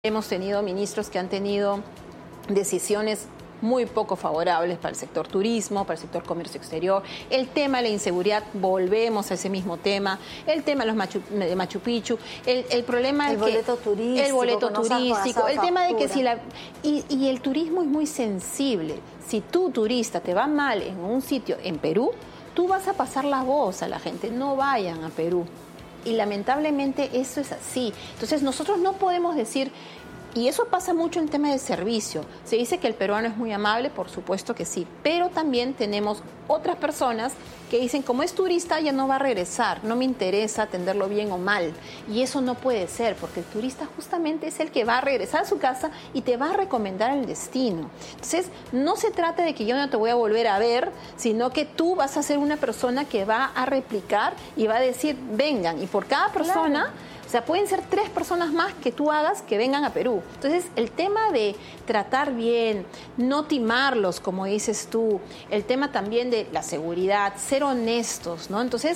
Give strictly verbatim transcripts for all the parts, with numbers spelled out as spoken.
Hemos tenido ministros que han tenido decisiones muy poco favorables para el sector turismo, para el sector comercio exterior. El tema de la inseguridad, volvemos a ese mismo tema. El tema de los Machu, de Machu Picchu. El, el problema el es boleto que turístico, el boleto turístico. El tema de que si la y, y el turismo es muy sensible. Si tú turista te va mal en un sitio en Perú, tú vas a pasar la voz a la gente. No vayan a Perú. Y lamentablemente eso es así. Entonces nosotros no podemos decir, y eso pasa mucho en tema de servicio. Se dice que el peruano es muy amable, por supuesto que sí, pero también tenemos otras personas que dicen, como es turista ya no va a regresar, no me interesa atenderlo bien o mal. Y eso no puede ser, porque el turista justamente es el que va a regresar a su casa y te va a recomendar el destino. Entonces, no se trata de que yo no te voy a volver a ver, sino que tú vas a ser una persona que va a replicar y va a decir, vengan. Y por cada persona... Claro. O sea, pueden ser tres personas más que tú hagas que vengan a Perú. Entonces, el tema de tratar bien, no timarlos, como dices tú, el tema también de la seguridad, ser honestos, ¿no? Entonces,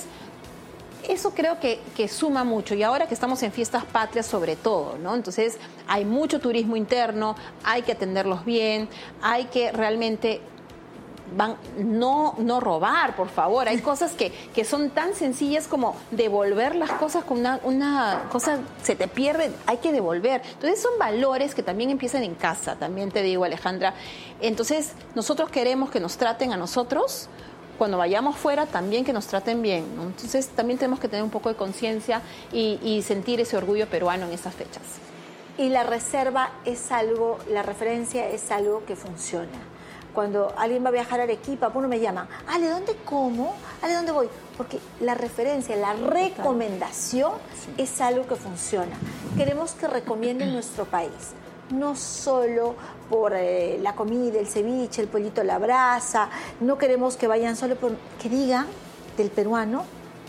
eso creo que, que suma mucho. Y ahora que estamos en fiestas patrias, sobre todo, ¿no? Entonces, hay mucho turismo interno, hay que atenderlos bien, hay que realmente... Van, no, no robar, por favor. Hay cosas que, que son tan sencillas como devolver las cosas con una, una cosa, se te pierde, hay que devolver. Entonces son valores que también empiezan en casa, también te digo, Alejandra. Entonces nosotros queremos que nos traten a nosotros, cuando vayamos fuera también que nos traten bien, ¿no? Entonces también tenemos que tener un poco de conciencia y, y sentir ese orgullo peruano en esas fechas. Y la reserva es algo, la referencia es algo que funciona. Cuando alguien va a viajar a Arequipa, uno me llama, Ale, ¿dónde como? Ale, ¿dónde voy? Porque la referencia, la recomendación sí. es algo que funciona. Queremos que recomienden nuestro país, no solo por eh, la comida, el ceviche, el pollito a la brasa, no queremos que vayan solo por... que digan del peruano,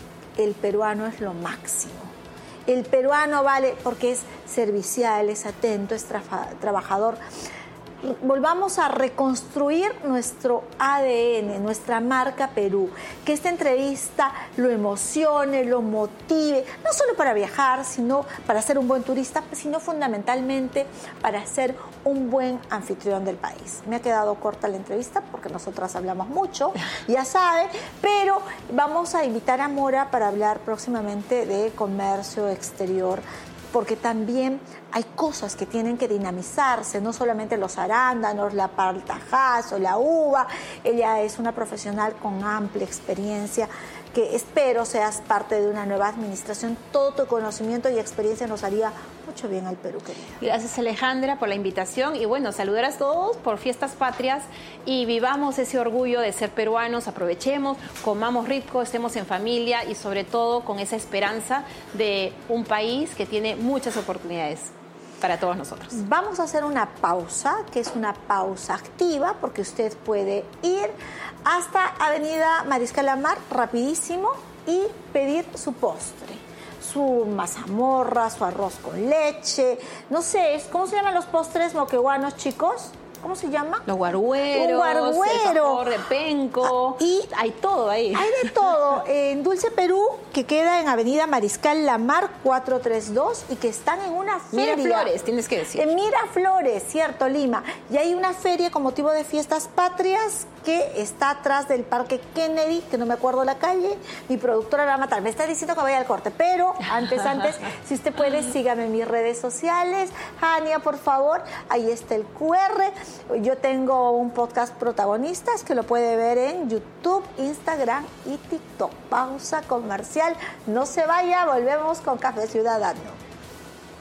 el peruano es lo máximo. El peruano vale porque es servicial, es atento, es tra- trabajador. Volvamos a reconstruir nuestro A D N, nuestra marca Perú, que esta entrevista lo emocione, lo motive, no solo para viajar, sino para ser un buen turista, sino fundamentalmente para ser un buen anfitrión del país. Me ha quedado corta la entrevista porque nosotras hablamos mucho, ya sabe, pero vamos a invitar a Mora para hablar próximamente de comercio exterior, porque también hay cosas que tienen que dinamizarse, no solamente los arándanos, la paltajazo, la uva. Ella es una profesional con amplia experiencia, que espero seas parte de una nueva administración. Todo tu conocimiento y experiencia nos haría mucho bien al Perú, querida. Gracias, Alejandra, por la invitación. Y bueno, saludar a todos por fiestas patrias y vivamos ese orgullo de ser peruanos, aprovechemos, comamos rico, estemos en familia y sobre todo con esa esperanza de un país que tiene muchas oportunidades para todos nosotros. Vamos a hacer una pausa, que es una pausa activa, porque usted puede ir hasta Avenida Mariscal Lamar, rapidísimo, y pedir su postre, su mazamorra, su arroz con leche, no sé, ¿cómo se llaman los postres moqueguanos, chicos? ¿Cómo se llama? Los guargueros, un guarguero, el favor de penco, ah, y hay todo ahí. Hay de todo. En Dulce Perú, que queda en Avenida Mariscal Lamar cuatrocientos treinta y dos y que están en una feria. Miraflores, tienes que decir. En Miraflores, cierto, Lima. Y hay una feria con motivo de fiestas patrias que está atrás del Parque Kennedy, que no me acuerdo la calle. Mi productora la va a matar. Me está diciendo que vaya al corte, pero antes, antes, si usted puede, sígame en mis redes sociales. Jania, por favor, ahí está el cu erre. Yo tengo un podcast Protagonistas que lo puede ver en YouTube, Instagram y TikTok. Pausa comercial. No se vaya, volvemos con Café Ciudadano.